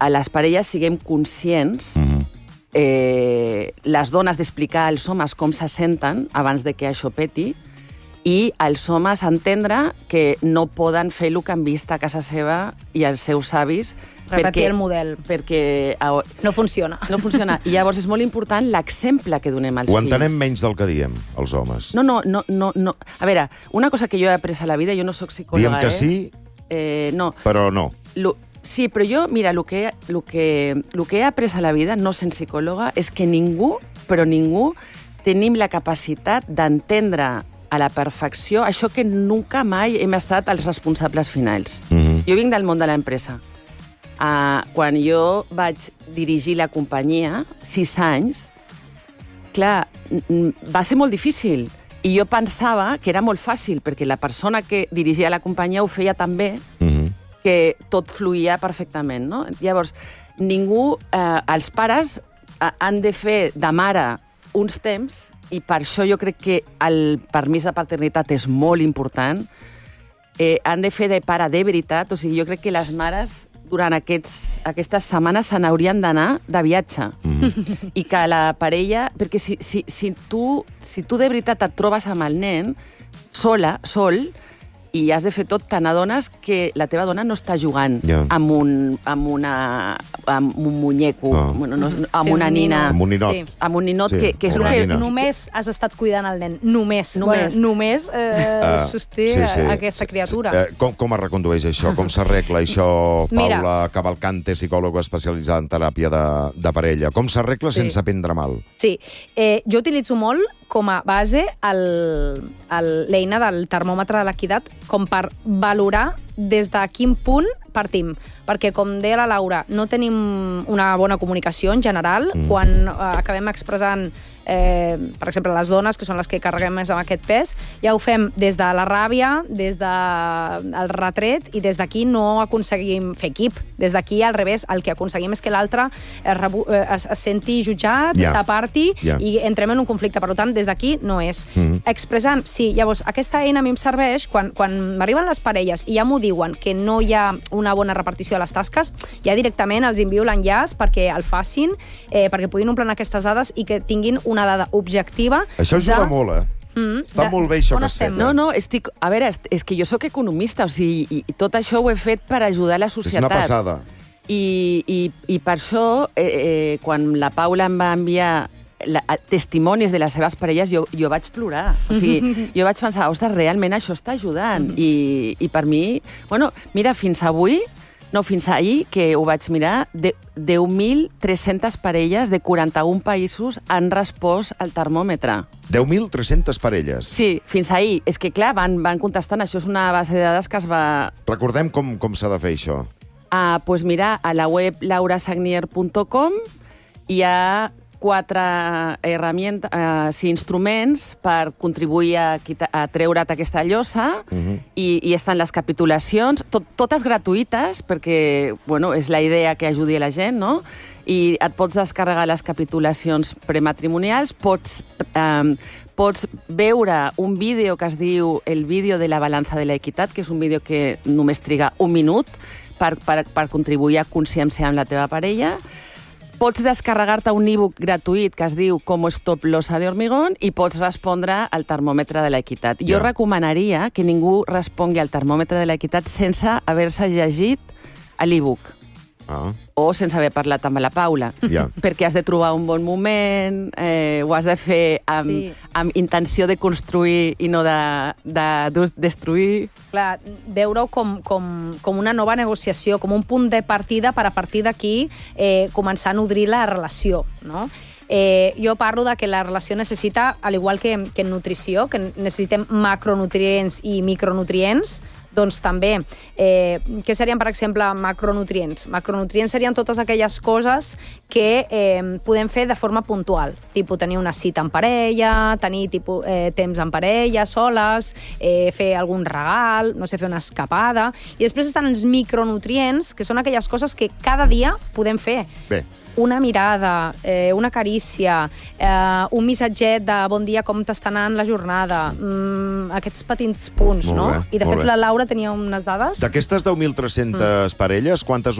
a les parelles siguem conscients, les dones d'explicar als homes com se senten abans de que això peti, i els homes entendre que no poden fer el que han vist a casa seva i els seus avis. Repetir el model. Perquè no funciona. No funciona. I llavors és molt important l'exemple que donem als fills. Ho entenem menys del que diem, els homes. No. A veure, una cosa que jo he après a la vida, jo no soc psicòloga, Diem que sí, no. però no. Sí, però jo, mira, el que he après a la vida, no sent psicòloga, és que ningú, però ningú, tenim la capacitat d'entendre a la perfecció això que nunca mai hem estat els responsables finals. Jo vinc del món de l'empresa. Quan jo vaig dirigir la companyia, 6 anys, clar, va ser molt difícil. I jo pensava que era molt fàcil, perquè la persona que dirigia la companyia ho feia tan bé que tot fluïa perfectament, no? Llavors, ningú, els pares han de fer de mare uns temps, i per això jo crec que el permís de paternitat és molt important, han de fer de pare de veritat, o sigui, jo crec que les mares durant aquestes setmanes se n'haurien d'anar de viatge. I que la parella... Perquè si tu de veritat et trobes amb el nen sol, i has de fer tot, te n'adones que la teva dona no està jugant amb un muñeco, amb una nina. Amb un ninot. Sí. Amb un ninot, que és el que... Només has estat cuidant el nen. Només sosté aquesta criatura. Com es recondueix això? Com s'arregla això, Paula Cavalcante, psicòloga especialitzada en teràpia de parella? Com s'arregla sense prendre mal? Sí. Jo utilitzo molt com a base l'eina del termòmetre de l'equitat com per valorar des de quin punt partim. Perquè, com deia la Laura, no tenim una bona comunicació en general. Quan acabem expressant, per exemple, les dones, que són les que carreguem més amb aquest pes, ja ho fem des de la ràbia, des del retret, i des d'aquí no aconseguim fer equip. Des d'aquí, al revés, el que aconseguim és que l'altre es senti jutjat, s'aparti i entrem en un conflicte. Per tant, des d'aquí no és. Expressant, sí. Llavors, aquesta eina a mi em serveix quan m'arriben les parelles i ja m'ho diuen que no hi ha una bona repartició de les tasques, ja directament els envio l'enllaç perquè el facin, perquè puguin omplir aquestes dades i que tinguin una dada objectiva. Això ajuda molt, Està molt bé això que has fet. No, a veure, és que jo sóc economista, o sigui, i tot això ho he fet per ajudar la societat. És una passada. I per això, quan la Paula em va enviar testimonis de les seves parelles, jo vaig plorar. O sigui, jo vaig pensar, ostres, realment això està ajudant. I per mi, mira, fins ahir, que ho vaig mirar, 10.300 parelles de 41 països han respost al termòmetre. 10.300 parelles? Sí, fins ahir. És que, clar, van contestant. Això és una base de dades que es va... Recordem com s'ha de fer això. Doncs mira, a la web laurasagnier.com hi ha 4 instruments per contribuir a treure't aquesta llosa, i estan les capitulacions, totes gratuïtes, perquè és la idea que ajudi a la gent, no? I et pots descarregar les capitulacions prematrimonials, pots veure un vídeo que es diu el vídeo de la balança de l'equitat, que és un vídeo que només triga 1 minut per contribuir a conscienciar amb la teva parella. Pots descarregar-te un e-book gratuït que es diu Com stop losa de hormigón i pots respondre al termòmetre de l'equitat. Jo recomanaria que ningú respongui al termòmetre de l'equitat sense haver-se llegit l'e-book. O sense haver parlat amb la Paula. Perquè has de trobar un bon moment, ho has de fer amb intenció de construir i no de destruir. Clar, veure-ho com una nova negociació, com un punt de partida per a partir d'aquí començar a nodrir la relació, no? Jo parlo de que la relació necessita, al igual que en nutrició, que necessitem macronutrients i micronutrients, doncs també, què serien, per exemple, macronutrients? Macronutrients serien totes aquelles coses que podem fer de forma puntual, tipus tenir una cita en parella, tenir temps en parella, soles, fer algun regal, no sé, fer una escapada, i després estan els micronutrients, que són aquelles coses que cada dia podem fer. Bé. Una mirada, una carícia, un missatget de bon dia, com t'està anant la jornada, aquests petits punts, no? I de fet la Laura tenia unes dades. D'aquestes 10.300 parelles, quantes